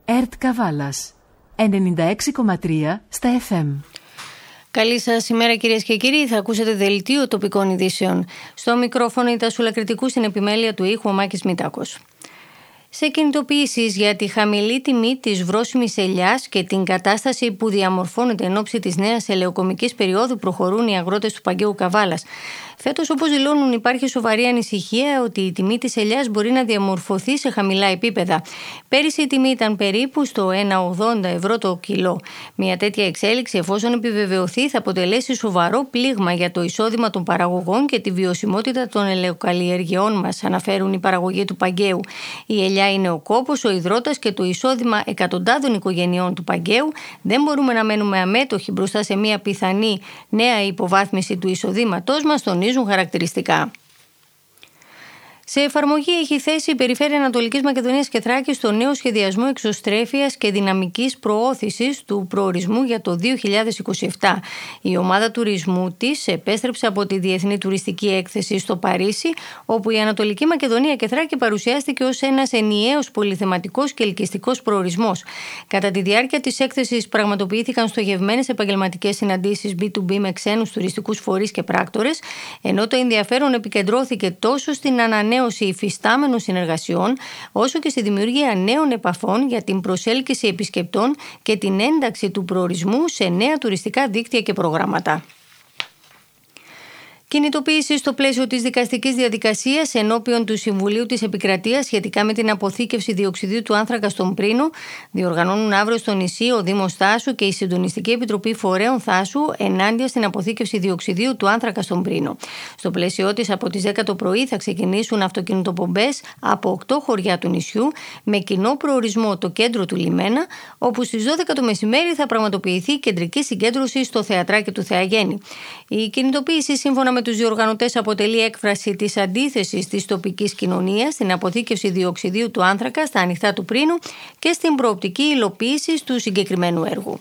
ΕΡΤ Καβάλας 96,3 στα FM. Καλή σας ημέρα κυρίες και κύριοι, θα ακούσετε δελτίο τοπικών ειδήσεων. Στο μικρόφωνο η Τασούλα Κρητικού, στην επιμέλεια του ήχου ο Μάκης Μητάκος. Σε κινητοποιήσεις για τη χαμηλή τιμή της βρώσιμης ελιάς και την κατάσταση που διαμορφώνεται εν ώψη της νέας ελαιοκομικής περίοδου προχωρούν οι αγρότες του Παγκαίου Καβάλας. Φέτος, όπως δηλώνουν, υπάρχει σοβαρή ανησυχία ότι η τιμή της ελιάς μπορεί να διαμορφωθεί σε χαμηλά επίπεδα. Πέρυσι η τιμή ήταν περίπου στο 1,80 ευρώ το κιλό. Μια τέτοια εξέλιξη, εφόσον επιβεβαιωθεί, θα αποτελέσει σοβαρό πλήγμα για το εισόδημα των παραγωγών και τη βιωσιμότητα των ελαιοκαλλιεργειών μας, αναφέρουν οι παραγωγοί του Παγκαίου. Η ελιά είναι ο κόπος, ο υδρότας και το εισόδημα εκατοντάδων οικογενειών του Παγκαίου. Δεν μπορούμε να μένουμε αμέτωχοι μπροστά σε μια πιθανή νέα υποβάθμιση του εισοδήματός μας, τονίζουν χαρακτηριστικά. Σε εφαρμογή έχει θέσει η Περιφέρεια Ανατολικής Μακεδονίας και Θράκης στο νέο σχεδιασμό εξωστρέφειας και δυναμικής προώθησης του προορισμού για το 2027. Η ομάδα τουρισμού της επέστρεψε από τη Διεθνή Τουριστική Έκθεση στο Παρίσι, όπου η Ανατολική Μακεδονία και Θράκη παρουσιάστηκε ως ένας ενιαίος πολυθεματικός και ελκυστικός προορισμός. Κατά τη διάρκεια της έκθεσης πραγματοποιήθηκαν στοχευμένες επαγγελματικές συναντήσεις B2B με ξένους τουριστικούς φορείς και πράκτορες, ενώ το ενδιαφέρον επικεντρώθηκε τόσο στην ανανέωση υφιστάμενων συνεργασιών, όσο και στη δημιουργία νέων επαφών για την προσέλκυση επισκεπτών και την ένταξη του προορισμού σε νέα τουριστικά δίκτυα και προγράμματα. Κινητοποίηση στο πλαίσιο της δικαστικής διαδικασίας ενώπιον του Συμβουλίου της Επικρατείας σχετικά με την αποθήκευση διοξιδίου του άνθρακα στον Πρίνο διοργανώνουν αύριο στο νησί ο Δήμος Θάσου και η Συντονιστική Επιτροπή Φορέων Θάσου ενάντια στην αποθήκευση διοξιδίου του άνθρακα στον Πρίνο. Στο πλαίσιο της, από τις 10 το πρωί θα ξεκινήσουν αυτοκινητοπομπές από 8 χωριά του νησιού με κοινό προορισμό το κέντρο του Λιμένα, όπου στις 12 το μεσημέρι θα πραγματοποιηθεί κεντρική συγκέντρωση στο Θεατράκι του Θεαγέννη. Η κινητοποίηση, σύμφωνα με τους διοργανωτές, αποτελεί έκφραση της αντίθεσης της τοπικής κοινωνίας στην αποθήκευση διοξιδίου του άνθρακα στα ανοιχτά του Πρίνου και στην προοπτική υλοποίηση του συγκεκριμένου έργου.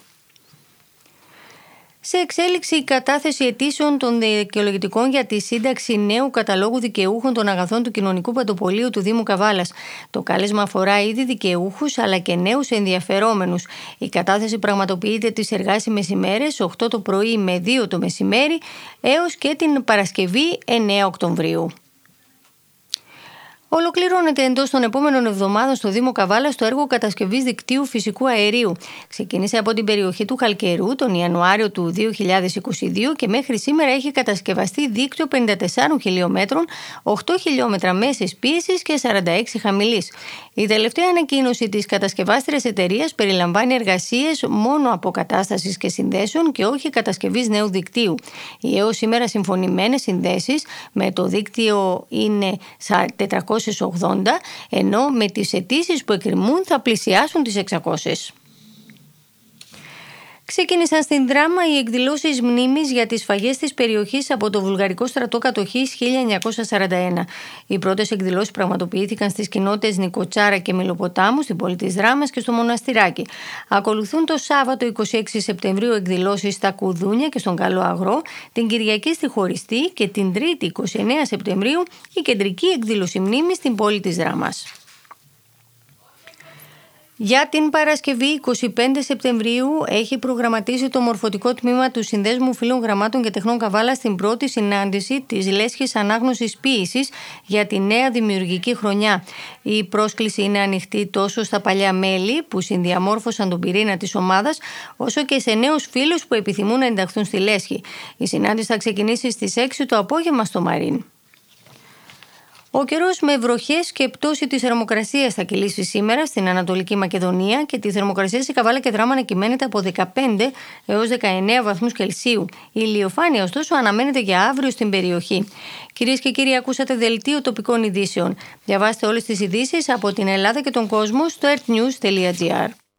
Σε εξέλιξη η κατάθεση αιτήσεων των δικαιολογητικών για τη σύνταξη νέου καταλόγου δικαιούχων των αγαθών του κοινωνικού παντοπολείου του Δήμου Καβάλας. Το κάλεσμα αφορά ήδη δικαιούχους αλλά και νέους ενδιαφερόμενους. Η κατάθεση πραγματοποιείται τις εργάσιμες ημέρες 8 το πρωί με 2 το μεσημέρι έως και την Παρασκευή 9 Οκτωβρίου. Ολοκληρώνεται εντός των επόμενων εβδομάδων στο Δήμο Καβάλας το έργο κατασκευής δικτύου φυσικού αερίου. Ξεκίνησε από την περιοχή του Χαλκερού τον Ιανουάριο του 2022 και μέχρι σήμερα έχει κατασκευαστεί δίκτυο 54 χιλιόμετρων, 8 χιλιόμετρα μέσης πίεσης και 46 χαμηλής. Η τελευταία ανακοίνωση της κατασκευάστριας εταιρείας περιλαμβάνει εργασίες μόνο αποκατάστασης και συνδέσεων και όχι κατασκευής νέου δικτύου. Οι έως σήμερα συμφωνημένες συνδέσεις με το δίκτυο είναι 480, ενώ με τις αιτήσεις που εκκρεμούν θα πλησιάσουν τις 600. Ξεκίνησαν στην Δράμα οι εκδηλώσεις μνήμης για τις σφαγές της περιοχής από το Βουλγαρικό στρατό κατοχής 1941. Οι πρώτες εκδηλώσεις πραγματοποιήθηκαν στις κοινότητες Νικοτσάρα και Μιλοποτάμου, στην πόλη της Δράμας και στο Μοναστηράκι. Ακολουθούν το Σάββατο 26 Σεπτεμβρίου εκδηλώσεις στα Κουδούνια και στον Καλό Αγρό, την Κυριακή στη Χωριστή και την Τρίτη 29 Σεπτεμβρίου η κεντρική εκδήλωση μνήμης στην πόλη της Δράμας. Για την Παρασκευή 25 Σεπτεμβρίου έχει προγραμματίσει το μορφωτικό τμήμα του Συνδέσμου Φίλων Γραμμάτων και Τεχνών Καβάλα στην πρώτη συνάντηση της Λέσχης Ανάγνωσης Ποίησης για τη νέα δημιουργική χρονιά. Η πρόσκληση είναι ανοιχτή τόσο στα παλιά μέλη που συνδιαμόρφωσαν τον πυρήνα της ομάδας, όσο και σε νέους φίλους που επιθυμούν να ενταχθούν στη Λέσχη. Η συνάντηση θα ξεκινήσει στις 6 το απόγευμα στο Μαρίν. Ο καιρός με βροχές και πτώση της θερμοκρασίας θα κυλήσει σήμερα στην Ανατολική Μακεδονία και τη θερμοκρασία σε Καβάλα και Δράμα να κυμαίνεται από 15 έως 19 βαθμούς Κελσίου. Η ηλιοφάνεια ωστόσο αναμένεται για αύριο στην περιοχή. Κυρίες και κύριοι, ακούσατε δελτίο τοπικών ειδήσεων. Διαβάστε όλες τις ειδήσεις από την Ελλάδα και τον κόσμο στο ertnews.gr.